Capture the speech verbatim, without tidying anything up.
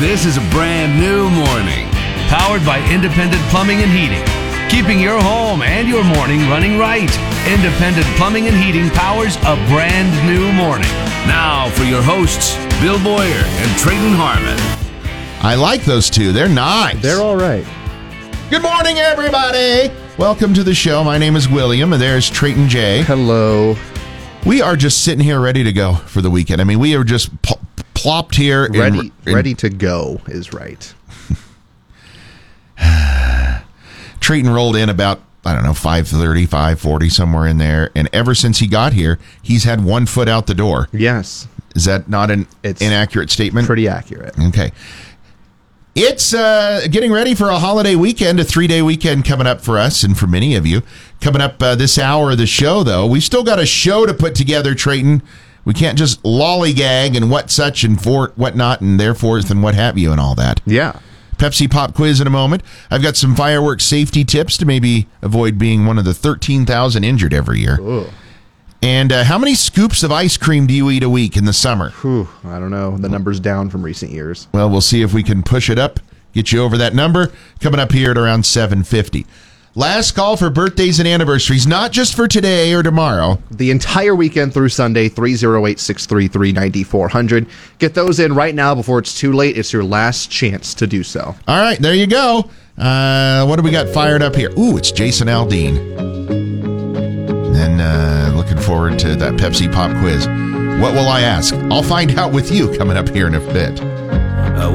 This is a brand new morning, powered by Independent Plumbing and Heating, keeping your home and your morning running right. Independent Plumbing and Heating powers a brand new morning. Now for your hosts, Bill Boyer and Trayton Harmon. I like those two. They're nice. They're all right. Good morning, everybody. Welcome to the show. My name is William, and there's Trayton J. Hello. We are just sitting here ready to go for the weekend. I mean, we are just pl- plopped here. Ready, in, in, ready to go is right. Trayton rolled in about, I don't know, five thirty, five forty, somewhere in there. And ever since he got here, he's had one foot out the door. Yes. Is that not an It's inaccurate statement? Pretty accurate. Okay. It's uh, getting ready for a holiday weekend, a three-day weekend coming up for us and for many of you. Coming up uh, this hour of the show, though, we've still got a show to put together, Trayton. We can't just lollygag and what such and for whatnot and thereforth and what have you and all that. Yeah. Pepsi Pop quiz in a moment. I've got some fireworks safety tips to maybe avoid being one of the thirteen thousand injured every year. Ooh. And uh, how many scoops of ice cream do you eat a week in the summer? Whew, I don't know. The number's down from recent years. Well, we'll see if we can push it up, get you over that number. Coming up here at around seven fifty. Last call for birthdays and anniversaries, not just for today or tomorrow. The entire weekend through Sunday, three oh eight, six three three, nine four hundred. Get those in right now before it's too late. It's your last chance to do so. All right, there you go. Uh, what do we got fired up here? Ooh, it's Jason Aldean. And then uh, looking forward to that Pepsi Pop quiz. What will I ask? I'll find out with you coming up here in a bit.